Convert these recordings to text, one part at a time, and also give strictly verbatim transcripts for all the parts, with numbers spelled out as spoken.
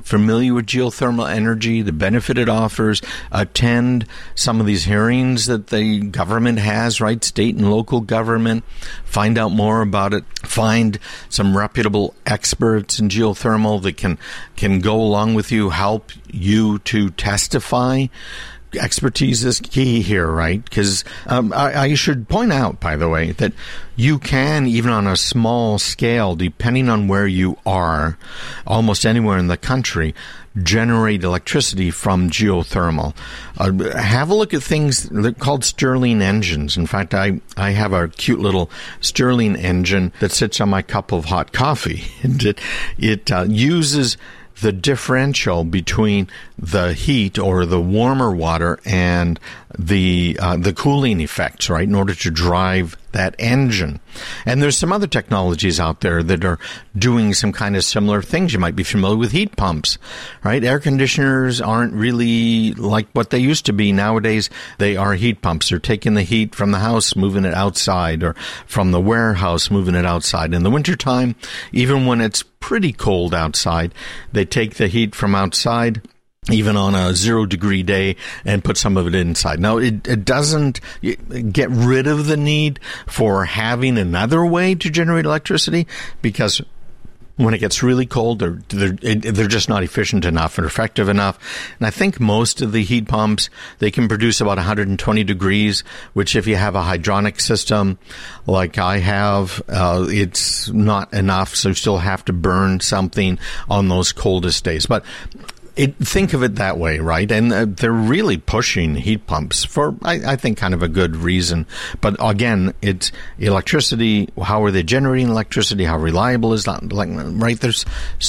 familiar with geothermal energy, the benefit it offers, attend some of these hearings that the government has, right, state and local government, find out more about it, find some reputable experts in geothermal that can, can go along with you, help you to testify. Expertise is key here, right? Because um, I, I should point out, by the way, that you can, even on a small scale, depending on where you are, almost anywhere in the country, generate electricity from geothermal. Uh, have a look at things that are called Stirling engines. In fact, I, I have a cute little Stirling engine that sits on my cup of hot coffee. And it, it uh, uses the differential between the heat or the warmer water and the uh, the cooling effects, right, in order to drive that engine. And there's some other technologies out there that are doing some kind of similar things. You might be familiar with heat pumps, right? Air conditioners aren't really like what they used to be. Nowadays, they are heat pumps. They're taking the heat from the house, moving it outside, or from the warehouse, moving it outside. In the wintertime, even when it's pretty cold outside, they take the heat from outside, even on a zero degree day, and put some of it inside. Now, it, it doesn't get rid of the need for having another way to generate electricity, because when it gets really cold, they're, they're, they're just not efficient enough or effective enough. And I think most of the heat pumps, they can produce about one hundred twenty degrees, which if you have a hydronic system like I have, uh, it's not enough. So you still have to burn something on those coldest days. But It, think of it that way, right? And uh, they're really pushing heat pumps for, I, I think, kind of a good reason. But again, it's electricity. How are they generating electricity? How reliable is that? Like, right? There's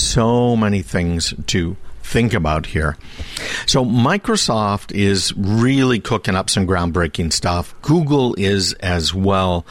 so many things to think about here. So Microsoft is really cooking up some groundbreaking stuff. Google is as well.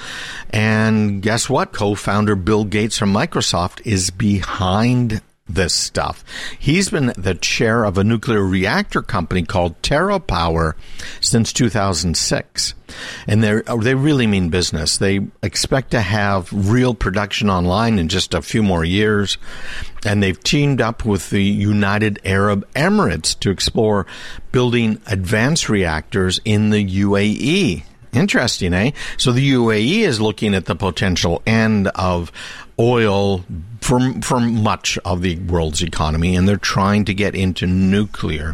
And guess what? Co-founder Bill Gates from Microsoft is behind this stuff. He's been the chair of a nuclear reactor company called TerraPower since two thousand six. And they they really mean business. They expect to have real production online in just a few more years. And they've teamed up with the United Arab Emirates to explore building advanced reactors in the U A E. Interesting, eh? So the U A E is looking at the potential end of oil for, for much of the world's economy, and they're trying to get into nuclear.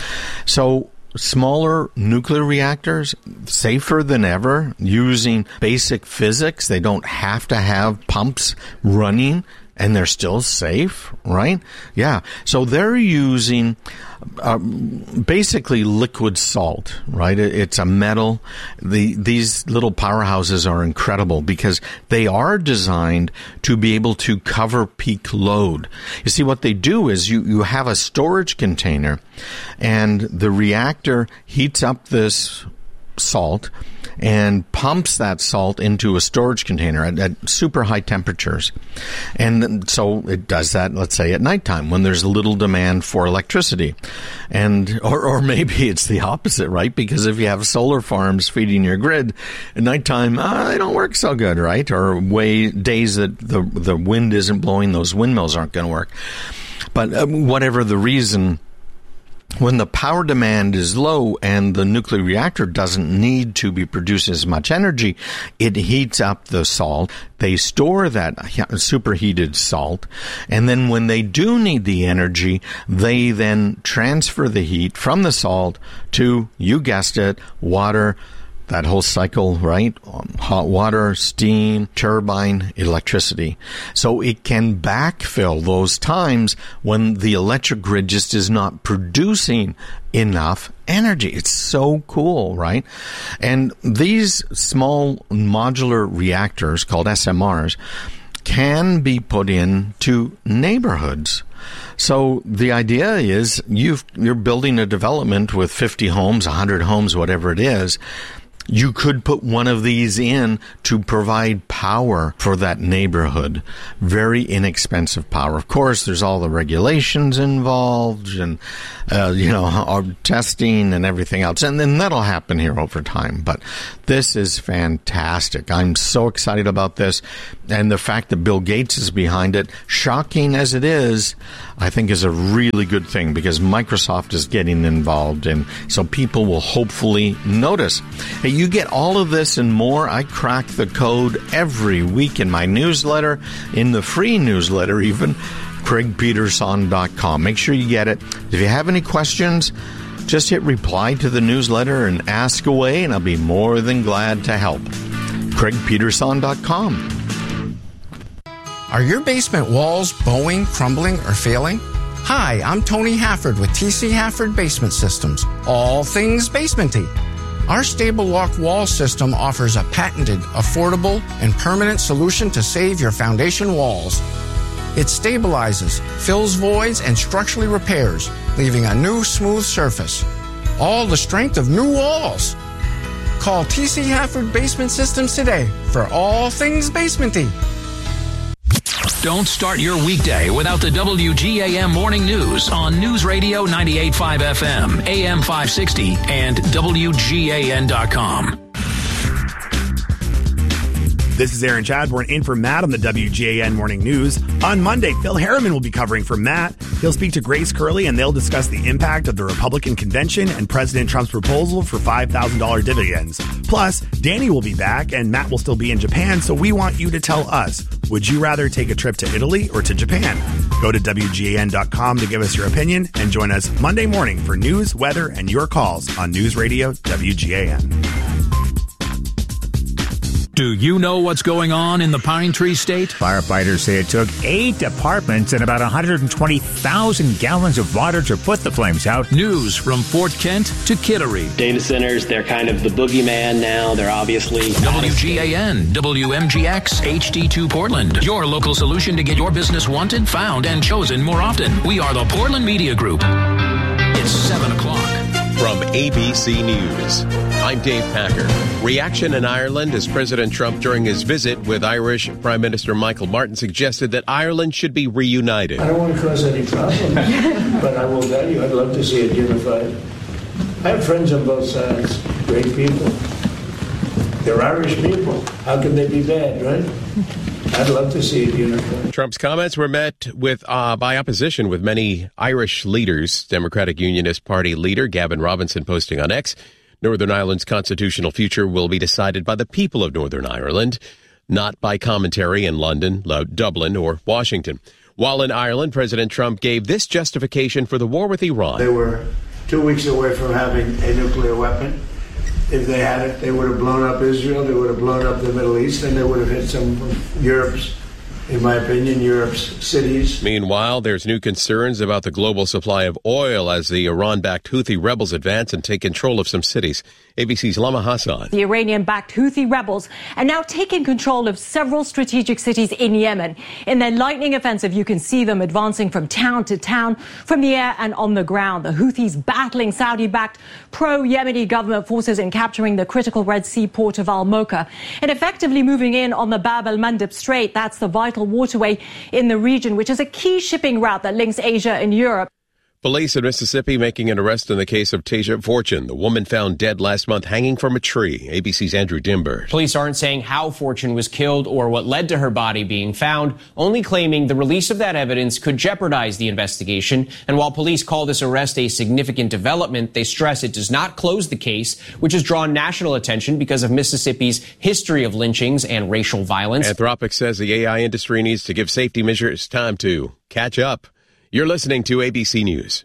So smaller nuclear reactors, safer than ever, using basic physics. They don't have to have pumps running, and they're still safe, right? Yeah. So they're using uh, basically liquid salt, right? It's a metal. The, these little powerhouses are incredible because they are designed to be able to cover peak load. You see, what they do is you, you have a storage container, and the reactor heats up this salt and pumps that salt into a storage container at, at super high temperatures. And so it does that, let's say, at nighttime when there's little demand for electricity. And or, or maybe it's the opposite, right? Because if you have solar farms feeding your grid, at nighttime, uh, they don't work so good, right? Or way, days that the, the wind isn't blowing, those windmills aren't going to work. But um, whatever the reason, when the power demand is low and the nuclear reactor doesn't need to be producing as much energy, it heats up the salt. They store that superheated salt. And then when they do need the energy, they then transfer the heat from the salt to, you guessed it, water. That whole cycle, right? Um, hot water, steam, turbine, electricity. So it can backfill those times when the electric grid just is not producing enough energy. It's so cool, right? And these small modular reactors called S M Rs can be put into neighborhoods. So the idea is you've, you're building a development with fifty homes, one hundred homes, whatever it is. you could put one of these in to provide power for that neighborhood. Very inexpensive power. Of course, there's all the regulations involved and, uh, you know, our testing and everything else. And then that'll happen here over time. But this is fantastic. I'm so excited about this. And the fact that Bill Gates is behind it, shocking as it is, I think is a really good thing because Microsoft is getting involved. And so people will hopefully notice. Hey, you get all of this and more. I crack the code every week in my newsletter, in the free newsletter even, Craig Peterson dot com. Make sure you get it. If you have any questions, just hit reply to the newsletter and ask away, and I'll be more than glad to help. Craig Peterson dot com. Are your basement walls bowing, crumbling, or failing? Hi, I'm Tony Hafford with T C Hafford Basement Systems. All things basementy. Our Stable Lock Wall System offers a patented, affordable, and permanent solution to save your foundation walls. It stabilizes, fills voids, and structurally repairs, leaving a new smooth surface. All the strength of new walls. Call T C Hafford Basement Systems today for all things basementy. Don't start your weekday without the W G A M Morning News on News Radio ninety-eight point five F M, A M five sixty, and W G A N dot com. This is Aaron Chadbourne in for Matt on the W G A N Morning News. On Monday, Phil Harriman will be covering for Matt. He'll speak to Grace Curley, and they'll discuss the impact of the Republican convention and President Trump's proposal for five thousand dollars dividends. Plus, Danny will be back, and Matt will still be in Japan, so we want you to tell us, would you rather take a trip to Italy or to Japan? Go to W G A N dot com to give us your opinion, and join us Monday morning for news, weather, and your calls on News Radio W G A N. Do you know what's going on in the Pine Tree State? Firefighters say it took eight apartments and about one hundred twenty thousand gallons of water to put the flames out. News from Fort Kent to Kittery. Data centers, they're kind of the boogeyman now. They're obviously... W G A N, W M G X, H D two Portland. Your local solution to get your business wanted, found, and chosen more often. We are the Portland Media Group. It's seven o'clock. From A B C News, I'm Dave Packer. Reaction in Ireland as President Trump, during his visit with Irish Prime Minister Michael Martin, suggested that Ireland should be reunited. I don't want to cause any problems, but I will tell you, I'd love to see it unified. I have friends on both sides, great people. They're Irish people. How can they be bad, right? I'd love to see it unified. Trump's comments were met with uh, by opposition with many Irish leaders. Democratic Unionist Party leader Gavin Robinson posting on X, Northern Ireland's constitutional future will be decided by the people of Northern Ireland, not by commentary in London, Dublin, or Washington. While in Ireland, President Trump gave this justification for the war with Iran. They were two weeks away from having a nuclear weapon. If they had it, they would have blown up Israel, they would have blown up the Middle East, and they would have hit some of Europe's, in my opinion, Europe's cities. Meanwhile, there's new concerns about the global supply of oil as the Iran-backed Houthi rebels advance and take control of some cities. A B C's Lama Hassan. The Iranian-backed Houthi rebels are now taking control of several strategic cities in Yemen. In their lightning offensive, you can see them advancing from town to town, from the air and on the ground. The Houthis battling Saudi-backed pro-Yemeni government forces in capturing the critical Red Sea port of Al-Mocha and effectively moving in on the Bab el-Mandeb Strait. That's the vital waterway in the region, which is a key shipping route that links Asia and Europe. Police in Mississippi making an arrest in the case of Tasia Fortune, the woman found dead last month hanging from a tree. A B C's Andrew Dimber. Police aren't saying how Fortune was killed or what led to her body being found, only claiming the release of that evidence could jeopardize the investigation. And while police call this arrest a significant development, they stress it does not close the case, which has drawn national attention because of Mississippi's history of lynchings and racial violence. Anthropic says the A I industry needs to give safety measures time to catch up. You're listening to A B C News.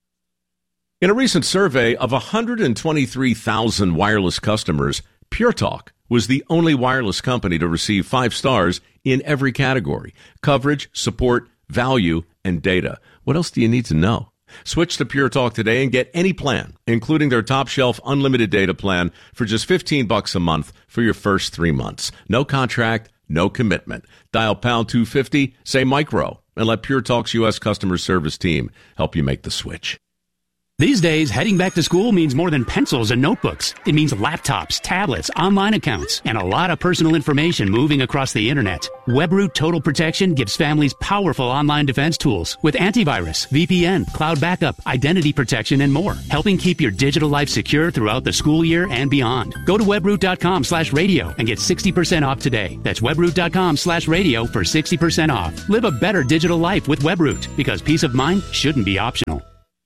In a recent survey of one hundred twenty-three thousand wireless customers, Pure Talk was the only wireless company to receive five stars in every category: coverage, support, value, and data. What else do you need to know? Switch to Pure Talk today and get any plan, including their top shelf unlimited data plan, for just fifteen bucks a month for your first three months. No contract, no commitment. Dial pound two fifty, say micro, and let Pure Talk's U S customer service team help you make the switch. These days, heading back to school means more than pencils and notebooks. It means laptops, tablets, online accounts, and a lot of personal information moving across the internet. WebRoot Total Protection gives families powerful online defense tools with antivirus, V P N, cloud backup, identity protection, and more, helping keep your digital life secure throughout the school year and beyond. Go to webroot.com slash radio and get sixty percent off today. That's webroot.com slash radio for sixty percent off. Live a better digital life with WebRoot, because peace of mind shouldn't be optional.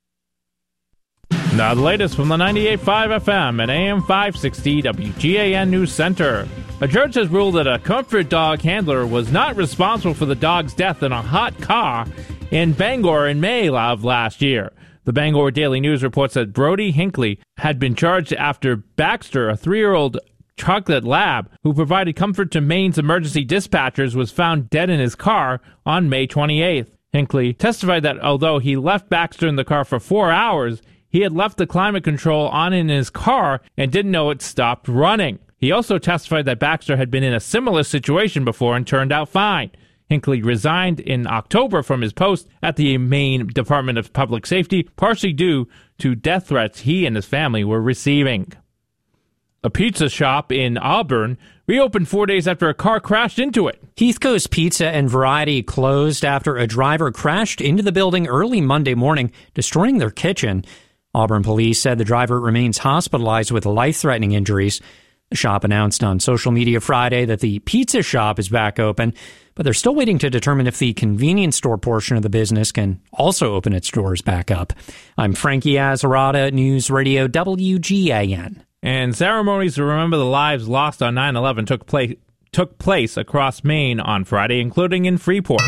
Now the latest from the ninety-eight point five F M and A M five sixty W G A N News Center. A judge has ruled that a comfort dog handler was not responsible for the dog's death in a hot car in Bangor in May of last year. The Bangor Daily News reports that Brody Hinckley had been charged after Baxter, a three-year-old chocolate lab who provided comfort to Maine's emergency dispatchers, was found dead in his car on May twenty-eighth. Hinckley testified that although he left Baxter in the car for four hours, he had left the climate control on in his car and didn't know it stopped running. He also testified that Baxter had been in a similar situation before and turned out fine. Hinckley resigned in October from his post at the Maine Department of Public Safety, partially due to death threats he and his family were receiving. A pizza shop in Auburn reopened four days after a car crashed into it. Heath Coast Pizza and Variety closed after a driver crashed into the building early Monday morning, destroying their kitchen. Auburn police said the driver remains hospitalized with life-threatening injuries. The shop announced on social media Friday that the pizza shop is back open, but they're still waiting to determine if the convenience store portion of the business can also open its doors back up. I'm Frankie Azarada, News Radio W G A N. And ceremonies to remember the lives lost on nine eleven took place, took place across Maine on Friday, including in Freeport.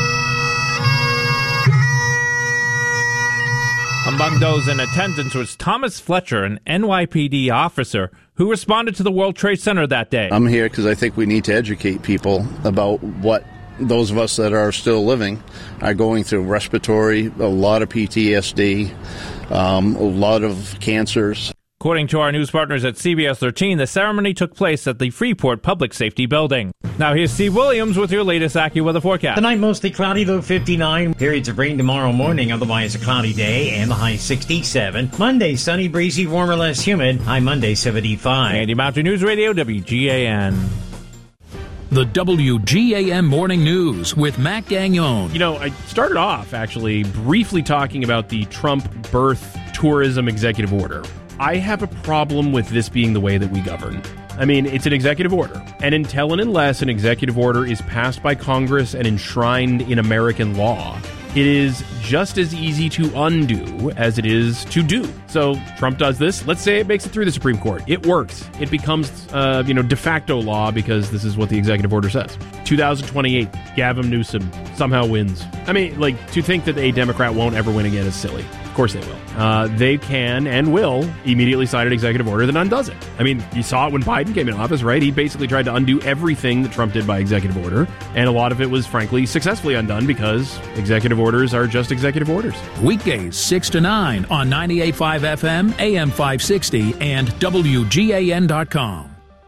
Among those in attendance was Thomas Fletcher, an N Y P D officer who responded to the World Trade Center that day. I'm here because I think we need to educate people about what those of us that are still living are going through. Respiratory, a lot of P T S D, um, a lot of cancers. According to our news partners at C B S thirteen, the ceremony took place at the Freeport Public Safety Building. Now here's Steve Williams with your latest AccuWeather forecast. Tonight mostly cloudy, low fifty-nine. Periods of rain tomorrow morning, otherwise a cloudy day, and the high sixty-seven. Monday, sunny, breezy, warmer, less humid. High Monday, seventy-five. Andy Mountain News Radio, W G A N. The W G A N Morning News with Mac Gagnon. You know, I started off actually briefly talking about the Trump birth tourism executive order. I have a problem with this being the way that we govern. I mean, it's an executive order. And until and unless an executive order is passed by Congress and enshrined in American law, it is just as easy to undo as it is to do. So Trump does this. Let's say it makes it through the Supreme Court. It works. It becomes, uh, you know, de facto law because this is what the executive order says. two thousand twenty-eight, Gavin Newsom somehow wins. I mean, like, to think that a Democrat won't ever win again is silly. Of course they will. Uh, they can and will immediately sign an executive order that undoes it. I mean, you saw it when Biden came in office, right? He basically tried to undo everything that Trump did by executive order, and a lot of it was, frankly, successfully undone because executive orders are just executive orders. Weekdays six to nine on ninety-eight point five F M, A M five sixty, and W G A N dot com.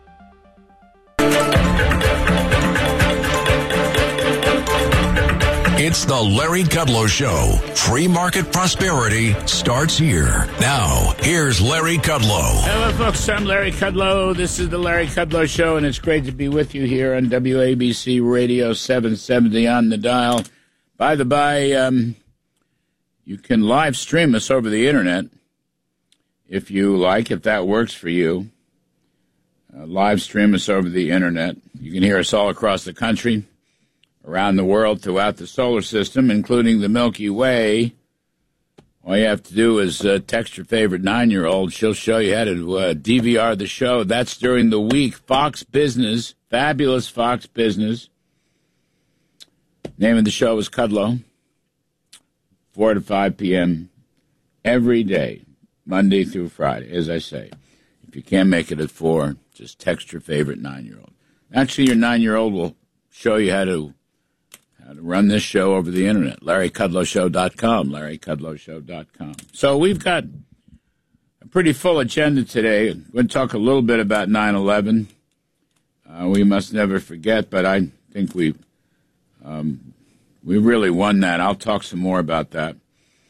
It's the Larry Kudlow Show. Free market prosperity starts here. Now, here's Larry Kudlow. Hello, folks. I'm Larry Kudlow. This is the Larry Kudlow Show, and it's great to be with you here on W A B C Radio seven seventy on the dial. By the by, um, you can live stream us over the Internet if you like, if that works for you. Uh, live stream us over the Internet. You can hear us all across the country, around the world, throughout the solar system, including the Milky Way. All you have to do is uh, text your favorite nine-year-old. She'll show you how to uh, D V R the show. That's during the week. Fox Business, fabulous Fox Business. Name of the show is Kudlow. four to five p.m. every day, Monday through Friday, as I say. If you can't make it at four, just text your favorite nine-year-old. Actually, your nine-year-old will show you how to How to run this show over the Internet. Larry Kudlow Show dot com, Larry Kudlow Show dot com. So we've got a pretty full agenda today. We're going to talk a little bit about nine eleven. Uh, we must never forget, but I think we um, we really won that. I'll talk some more about that.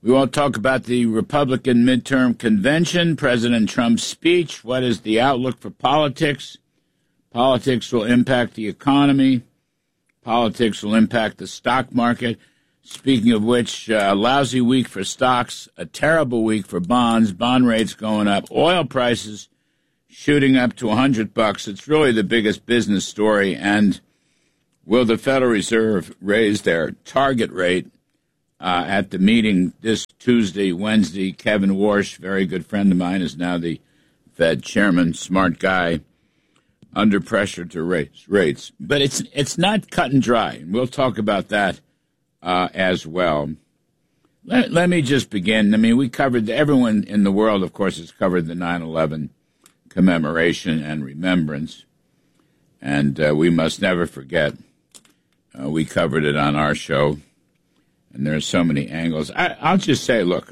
We won't talk about the Republican midterm convention, President Trump's speech. What is the outlook for politics? Politics will impact the economy. Politics will impact the stock market. Speaking of which, a uh, lousy week for stocks, a terrible week for bonds, bond rates going up, oil prices shooting up to one hundred bucks. It's really the biggest business story. And will the Federal Reserve raise their target rate uh, at the meeting this Tuesday, Wednesday? Kevin Warsh, very good friend of mine, is now the Fed chairman, smart guy, under pressure to raise rates. But it's it's not cut and dry, and we'll talk about that uh, as well. Let, let me just begin. I mean, we covered, everyone in the world, of course, has covered the nine eleven commemoration and remembrance, and uh, we must never forget. Uh, we covered it on our show, and there are so many angles. I, I'll just say, look,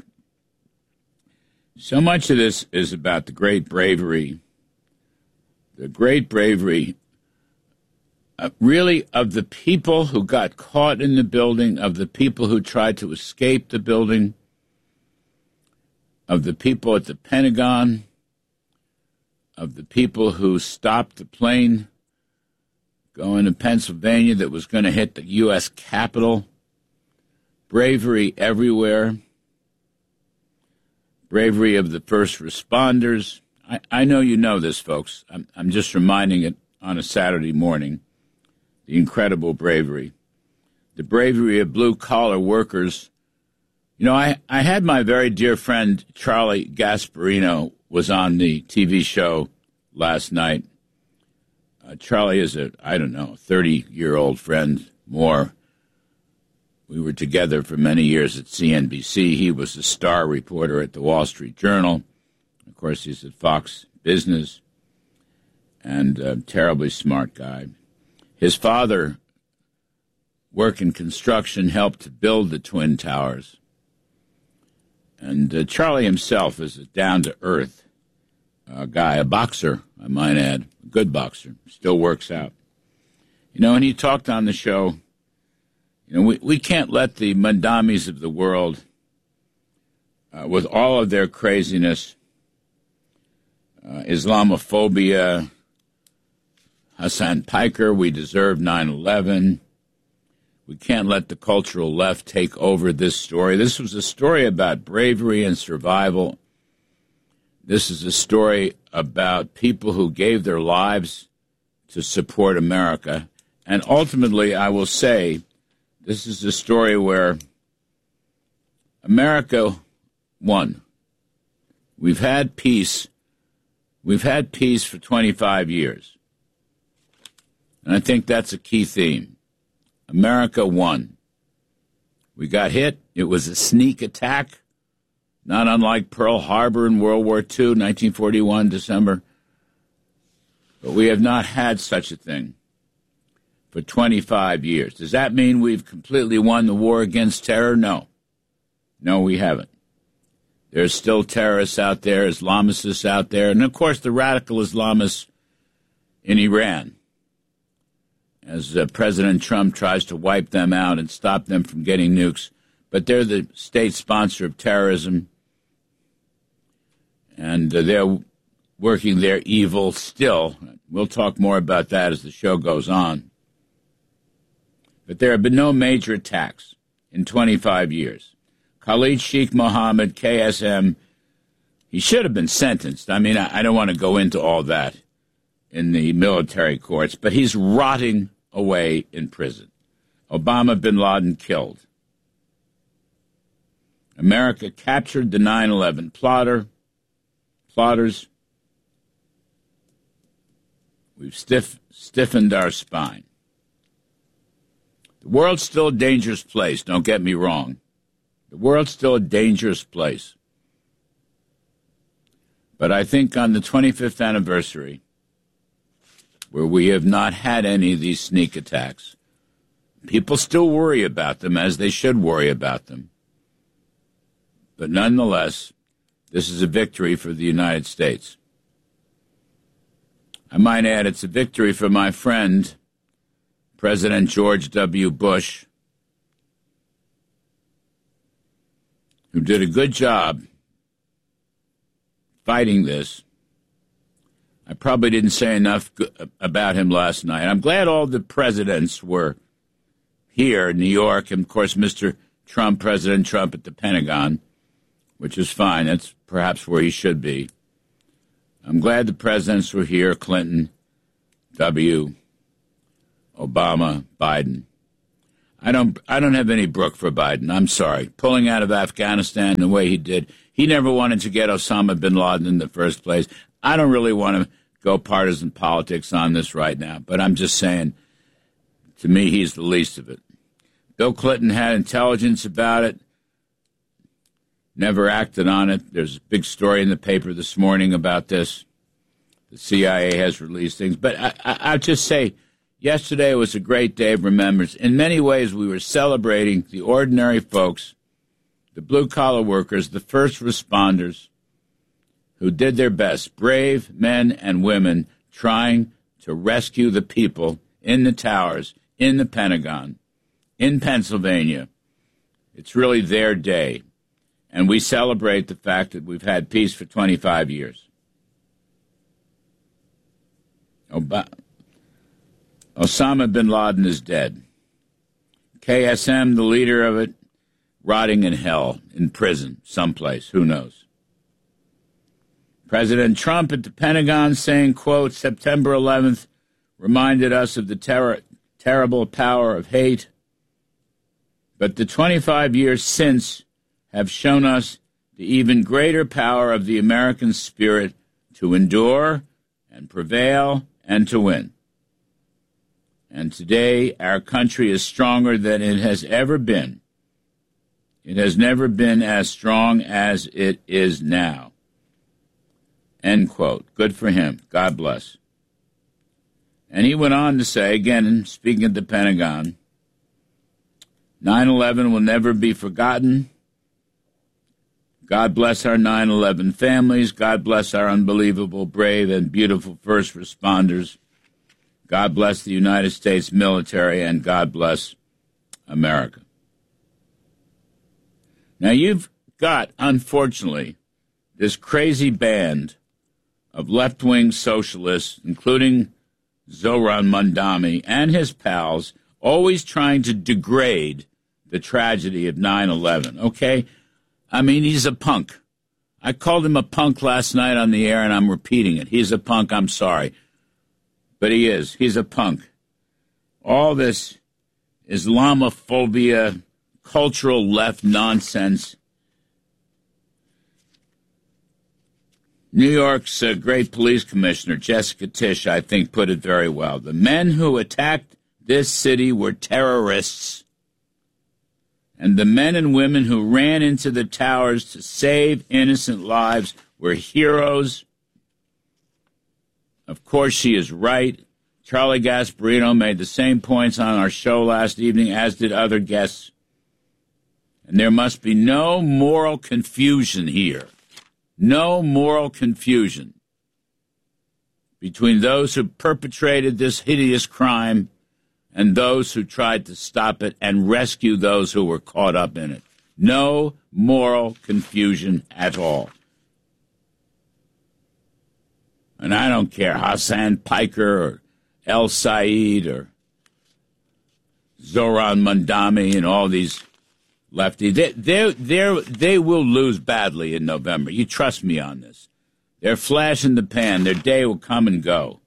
so much of this is about the great bravery, the great bravery, uh, really, of the people who got caught in the building, of the people who tried to escape the building, of the people at the Pentagon, of the people who stopped the plane going to Pennsylvania that was going to hit the U S Capitol. Bravery everywhere. Bravery of the first responders. I, I know you know this, folks. I'm, I'm just reminding it on a Saturday morning. The incredible bravery. The bravery of blue-collar workers. You know, I, I had my very dear friend Charlie Gasparino was on the T V show last night. Uh, Charlie is a, I don't know, thirty-year-old friend, more. We were together for many years at C N B C. He was a star reporter at the Wall Street Journal. Of course, he's at Fox Business, and a terribly smart guy. His father, worked in construction, helped to build the Twin Towers. And uh, Charlie himself is a down-to-earth uh, guy, a boxer, I might add, a good boxer, still works out. You know, and he talked on the show, you know, we, we can't let the Mandamis of the world, uh, with all of their craziness, uh, Islamophobia, Hassan Piker, we deserve nine eleven. We can't let the cultural left take over this story. This was a story about bravery and survival. This is a story about people who gave their lives to support America. And ultimately, I will say, this is a story where America won. We've had peace. We've had peace for twenty-five years. And I think that's a key theme. America won. We got hit. It was a sneak attack, not unlike Pearl Harbor in World War Two, nineteen forty-one, December. But we have not had such a thing for twenty-five years. Does that mean we've completely won the war against terror? No. No, we haven't. There's still terrorists out there, Islamists out there, and, of course, the radical Islamists in Iran, as uh, President Trump tries to wipe them out and stop them from getting nukes. But they're the state sponsor of terrorism, and uh, they're working their evil still. We'll talk more about that as the show goes on. But there have been no major attacks in twenty-five years. Khalid Sheikh Mohammed, K S M, he should have been sentenced. I mean, I, I don't want to go into all that in the military courts, but he's rotting away in prison. Obama bin Laden killed. America captured the nine eleven plotter, plotters. We've stiff, stiffened our spine. The world's still a dangerous place, don't get me wrong. The world's still a dangerous place. But I think on the twenty-fifth anniversary, where we have not had any of these sneak attacks, people still worry about them, as they should worry about them. But nonetheless, this is a victory for the United States. I might add it's a victory for my friend, President George W. Bush, who did a good job fighting this. I probably didn't say enough about him last night. I'm glad all the presidents were here in New York, and, of course, Mister Trump, President Trump at the Pentagon, which is fine. That's perhaps where he should be. I'm glad the presidents were here, Clinton, W., Obama, Biden. I don't I don't have any brook for Biden. I'm sorry. Pulling out of Afghanistan the way he did, he never wanted to get Osama bin Laden in the first place. I don't really want to go partisan politics on this right now, but I'm just saying, to me, he's the least of it. Bill Clinton had intelligence about it, never acted on it. There's a big story in the paper this morning about this. The C I A has released things. But I, I, I'll just say, yesterday was a great day of remembrance. In many ways, we were celebrating the ordinary folks, the blue-collar workers, the first responders, who did their best, brave men and women trying to rescue the people in the towers, in the Pentagon, in Pennsylvania. It's really their day. And we celebrate the fact that we've had peace for twenty-five years. Ob- Osama bin Laden is dead. K S M, the leader of it, rotting in hell, in prison, someplace, who knows. President Trump at the Pentagon saying, quote, September eleventh reminded us of the ter- terrible power of hate, but the twenty-five years since have shown us the even greater power of the American spirit to endure and prevail and to win. And today our country is stronger than it has ever been. It has never been as strong as it is now. End quote. Good for him. God bless. And he went on to say, again, speaking of the Pentagon, nine eleven will never be forgotten. God bless our nine eleven families. God bless our unbelievable, brave, and beautiful first responders. God bless the United States military, and God bless America. Now, you've got, unfortunately, this crazy band of left-wing socialists, including Zoran Mandami and his pals, always trying to degrade the tragedy of nine eleven, okay? I mean, he's a punk. I called him a punk last night on the air, and I'm repeating it. He's a punk, I'm sorry. But he is. He's a punk. All this Islamophobia, cultural left nonsense. New York's uh, great police commissioner, Jessica Tisch, I think, put it very well. The men who attacked this city were terrorists, and the men and women who ran into the towers to save innocent lives were heroes. Of course, she is right. Charlie Gasparino made the same points on our show last evening, as did other guests. And there must be no moral confusion here. No moral confusion between those who perpetrated this hideous crime and those who tried to stop it and rescue those who were caught up in it. No moral confusion at all. And I don't care, Hassan Piker or El Said or Zoran Mandami and all these lefties, they, they, they, they will lose badly in November. You trust me on this. They're flash in the pan. Their day will come and go.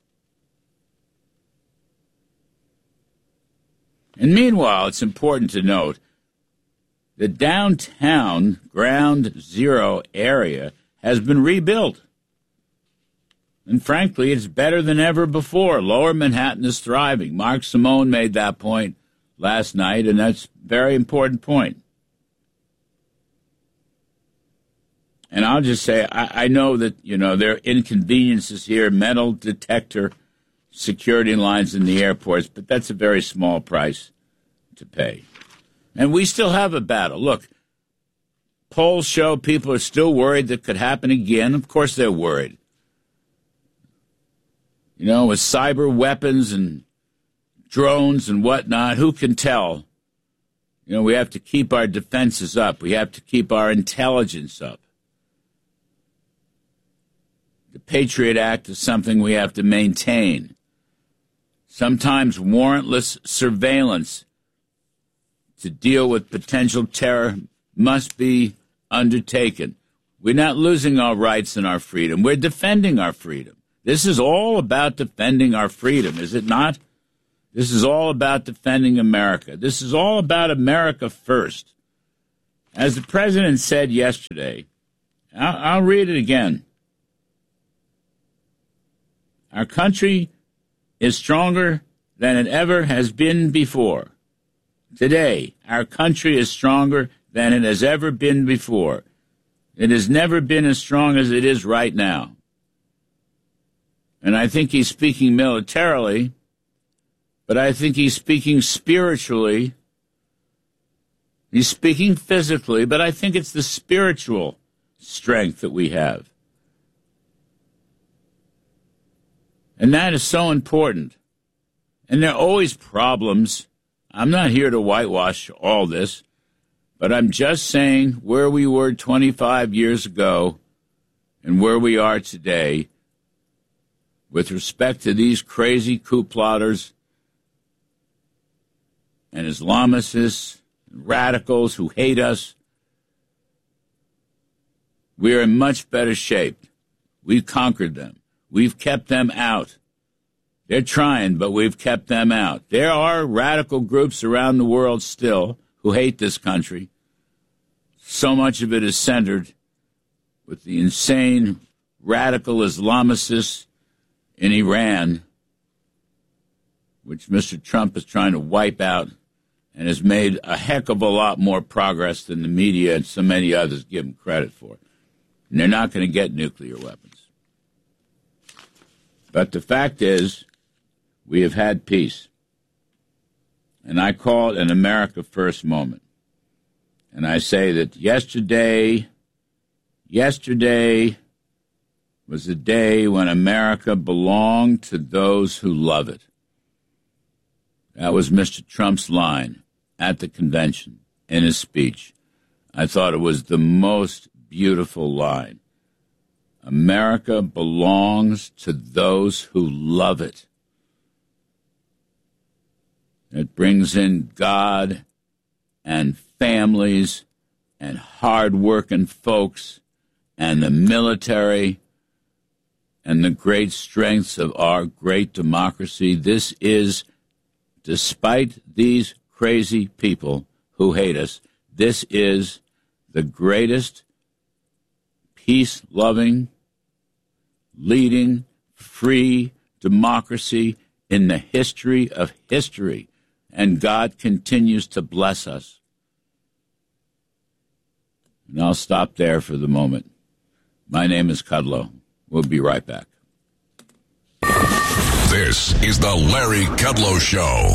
And meanwhile, it's important to note the downtown Ground Zero area has been rebuilt. And frankly, it's better than ever before. Lower Manhattan is thriving. Mark Simone made that point last night, and that's a very important point. And I'll just say, I, I know that, you know, there are inconveniences here, metal detector security lines in the airports, but that's a very small price to pay. And we still have a battle. Look, polls show people are still worried that could happen again. Of course they're worried. You know, with cyber weapons and drones and whatnot, who can tell, You know, we have to keep our defenses up. We have to keep our intelligence up. The Patriot Act is something we have to maintain. Sometimes warrantless surveillance to deal with potential terror must be undertaken. We're not losing our rights and our freedom. We're defending our freedom. This is all about defending our freedom, is it not? This is all about defending America. This is all about America first. As the president said yesterday, I'll, I'll read it again. Our country is stronger than it ever has been before. Today, our country is stronger than it has ever been before. It has never been as strong as it is right now. And I think he's speaking militarily, but I think he's speaking spiritually. He's speaking physically, but I think it's the spiritual strength that we have. And that is so important. And there are always problems. I'm not here to whitewash all this, but I'm just saying where we were twenty-five years ago and where we are today with respect to these crazy coup plotters and Islamists and radicals who hate us. We are in much better shape. We've conquered them. We've kept them out. They're trying, but we've kept them out. There are radical groups around the world still who hate this country. So much of it is centered with the insane radical Islamicists in Iran, which Mister Trump is trying to wipe out and has made a heck of a lot more progress than the media and so many others give him credit for. And they're not going to get nuclear weapons. But the fact is, we have had peace. And I call it an America First moment. And I say that yesterday, yesterday was a day when America belonged to those who love it. That was Mister Trump's line at the convention in his speech. I thought it was the most beautiful line. America belongs to those who love it. It brings in God and families and hard-working folks and the military and the great strengths of our great democracy. This is, despite these crazy people who hate us, this is the greatest peace-loving, leading, free democracy in the history of history. And God continues to bless us. And I'll stop there for the moment. My name is Kudlow. We'll be right back. This is the Larry Kudlow Show.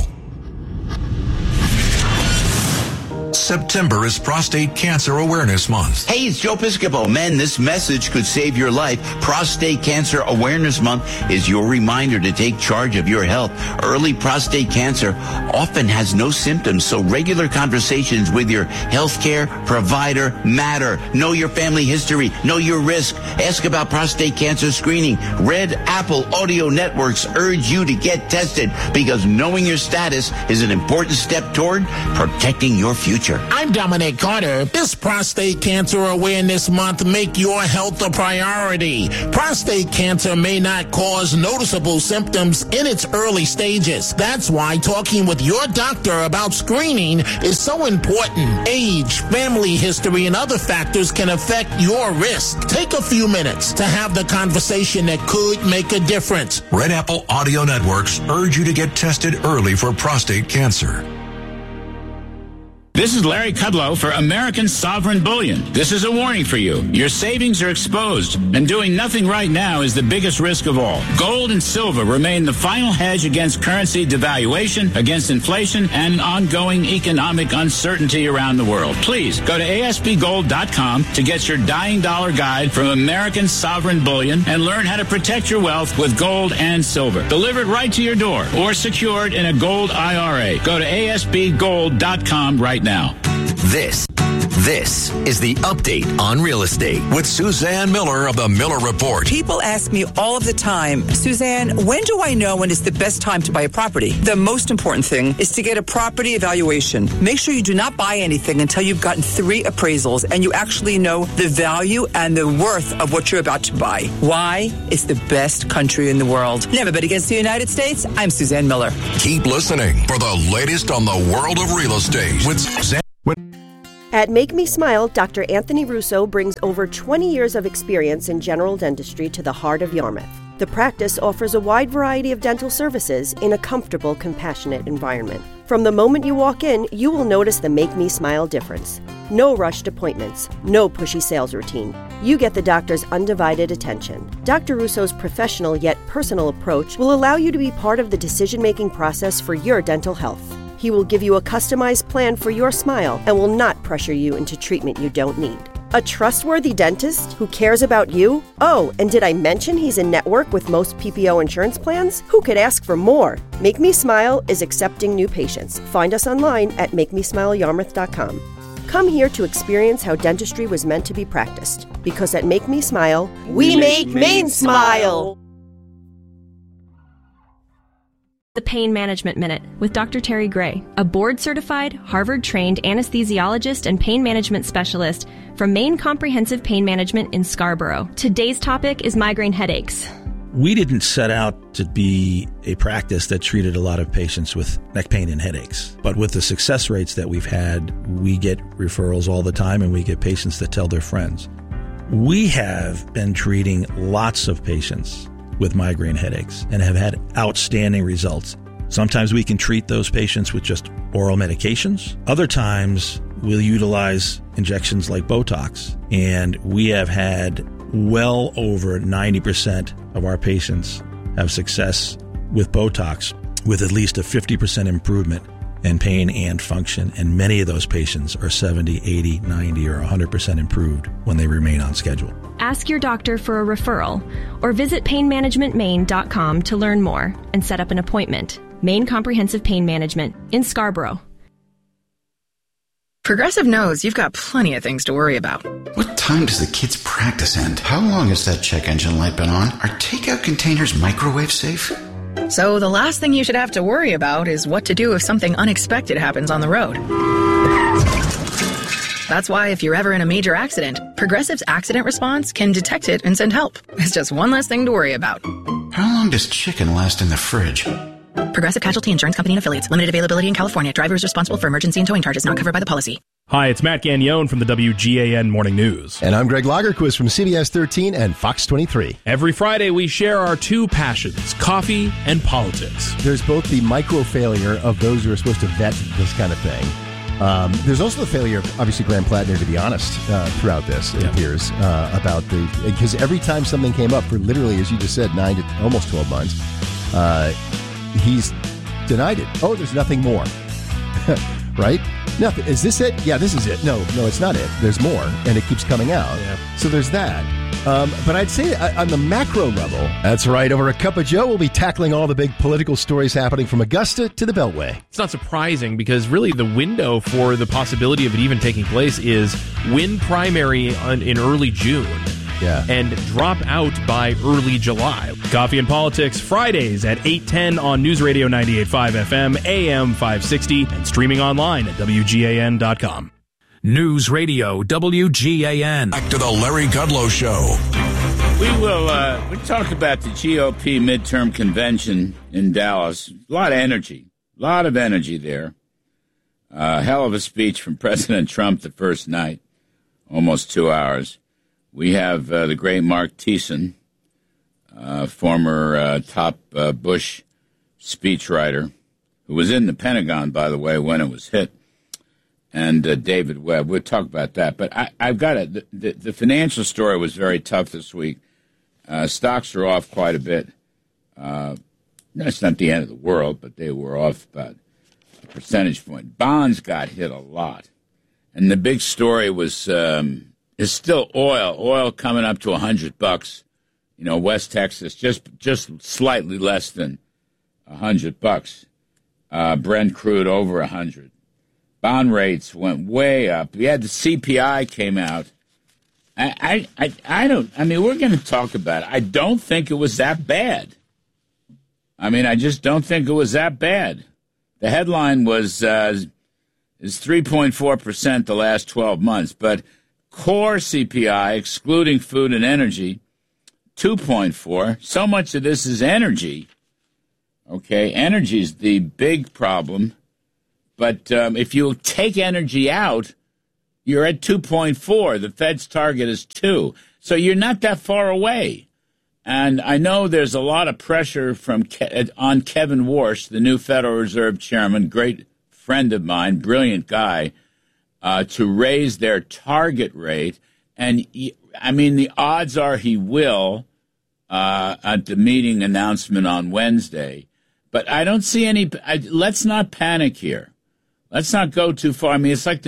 September is Prostate Cancer Awareness Month. Hey, it's Joe Piscopo. Man, this message could save your life. Prostate Cancer Awareness Month is your reminder to take charge of your health. Early prostate cancer often has no symptoms, so regular conversations with your healthcare provider matter. Know your family history. Know your risk. Ask about prostate cancer screening. Red Apple Audio Networks urge you to get tested because knowing your status is an important step toward protecting your future. I'm Dominic Carter. This Prostate Cancer Awareness Month make your health a priority. Prostate cancer may not cause noticeable symptoms in its early stages. That's why talking with your doctor about screening is so important. Age, family history, and other factors can affect your risk. Take a few minutes to have the conversation that could make a difference. Red Apple Audio Networks urge you to get tested early for prostate cancer. This is Larry Kudlow for American Sovereign Bullion. This is a warning for you. Your savings are exposed, and doing nothing right now is the biggest risk of all. Gold and silver remain the final hedge against currency devaluation, against inflation, and ongoing economic uncertainty around the world. Please go to A S B gold dot com to get your dying dollar guide from American Sovereign Bullion and learn how to protect your wealth with gold and silver. Delivered right to your door or secured in a gold I R A. Go to A S B gold dot com right now. right now. This, this is the update on real estate with Suzanne Miller of the Miller Report. People ask me all of the time, Suzanne, when do I know when it's the best time to buy a property? The most important thing is to get a property evaluation. Make sure you do not buy anything until you've gotten three appraisals and you actually know the value and the worth of what you're about to buy. Why? It's the best country in the world. Never bet against the United States. I'm Suzanne Miller. Keep listening for the latest on the world of real estate with Suzanne. At Make Me Smile, Doctor Anthony Russo brings over twenty years of experience in general dentistry to the heart of Yarmouth. The practice offers a wide variety of dental services in a comfortable, compassionate environment. From the moment you walk in, you will notice the Make Me Smile difference. No rushed appointments, no pushy sales routine. You get the doctor's undivided attention. Doctor Russo's professional yet personal approach will allow you to be part of the decision-making process for your dental health. He will give you a customized plan for your smile and will not pressure you into treatment you don't need. A trustworthy dentist who cares about you? Oh, and did I mention he's in network with most P P O insurance plans? Who could ask for more? Make Me Smile is accepting new patients. Find us online at make me smile yarmouth dot com. Come here to experience how dentistry was meant to be practiced. Because at Make Me Smile, we, we make Maine smile. The Pain Management Minute with Doctor Terry Gray, a board-certified, Harvard-trained anesthesiologist and pain management specialist from Maine Comprehensive Pain Management in Scarborough. Today's topic is migraine headaches. We didn't set out to be a practice that treated a lot of patients with neck pain and headaches. But with the success rates that we've had, we get referrals all the time and we get patients that tell their friends. We have been treating lots of patients with migraine headaches and have had outstanding results. Sometimes we can treat those patients with just oral medications. Other times we'll utilize injections like Botox. And we have had well over ninety percent of our patients have success with Botox with at least a fifty percent improvement in pain and function. And many of those patients are seventy, eighty, ninety, or one hundred percent improved when they remain on schedule. Ask your doctor for a referral or visit pain management maine dot com to learn more and set up an appointment. Maine Comprehensive Pain Management in Scarborough. Progressive knows you've got plenty of things to worry about. What time does the kids' practice end? How long has that check engine light been on? Are takeout containers microwave safe? So the last thing you should have to worry about is what to do if something unexpected happens on the road. That's why if you're ever in a major accident, Progressive's accident response can detect it and send help. It's just one less thing to worry about. How long does chicken last in the fridge? Progressive Casualty Insurance Company and Affiliates. Limited availability in California. Driver is responsible for emergency and towing charges not covered by the policy. Hi, it's Matt Gagnon from the W G A N Morning News. And I'm Greg Lagerquist from C B S thirteen and Fox twenty-three. Every Friday, we share our two passions, coffee and politics. There's both the micro-failure of those who are supposed to vet this kind of thing. Um, there's also the failure of, obviously, Graham Plattner, to be honest, uh, throughout this, it yeah. appears, uh, about the... Because every time something came up for literally, as you just said, nine to almost twelve months, uh, he's denied it. Oh, there's nothing more. Right? Nothing. Is this it? Yeah, this is it. No, no, it's not it. There's more, and it keeps coming out. Yeah. So there's that. Um, but I'd say uh, on the macro level, that's right, over a cup of Joe, we'll be tackling all the big political stories happening from Augusta to the Beltway. It's not surprising because really the window for the possibility of it even taking place is win primary on, in early June. Yeah. And drop out by early July. Coffee and Politics, Fridays at eight ten on News Radio ninety-eight point five F M, A M five sixty, and streaming online at W G A N dot com. News Radio W G A N. Back to the Larry Kudlow Show. We will uh, we talk about the G O P midterm convention in Dallas. A lot of energy. A lot of energy there. A uh, hell of a speech from President Trump the first night. Almost two hours. We have uh, the great Mark Thiessen, uh, former uh, top uh, Bush speechwriter, who was in the Pentagon, by the way, when it was hit, and uh, David Webb. We'll talk about that. But I, I've got it. The, the, the financial story was very tough this week. Uh, stocks are off quite a bit. Uh, that's not the end of the world, but they were off about a percentage point. Bonds got hit a lot. And the big story was... Um, Is still oil. Oil coming up to a hundred bucks. You know, West Texas just just slightly less than a hundred bucks. Uh, Brent crude over a hundred. Bond rates went way up. We had the C P I came out. I, I, I, I don't, I mean, we're going to talk about it. I don't think it was that bad. I mean, I just don't think it was that bad. The headline was uh, is three point four percent the last twelve months, but core C P I, excluding food and energy, two point four. So much of this is energy. Okay, energy is the big problem. But um, if you take energy out, you're at two point four. The Fed's target is two. So you're not that far away. And I know there's a lot of pressure from Ke- on Kevin Warsh, the new Federal Reserve chairman, great friend of mine, brilliant guy, uh, to raise their target rate. And, he, I mean, the odds are he will uh, at the meeting announcement on Wednesday. But I don't see any I, – let's not panic here. Let's not go too far. I mean, it's like the